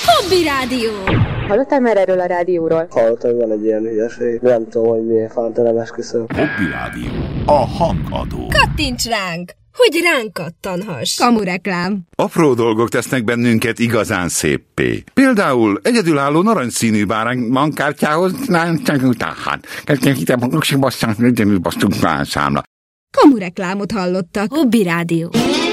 Hobby Rádió. Hallottál már erről a rádióról? Hallottam, hogy van egy ilyen hülyeség. Nem tudom, hogy miért fánta, nem esküszöm. Hobby Rádió. A hangadó. Kattints ránk, hogy ránk kattanhass. Kamureklám. Apró dolgok tesznek bennünket igazán széppé. Például egyedülálló narancsszínű bankkártyához Kamureklámot hallottak. Hobby Rádió.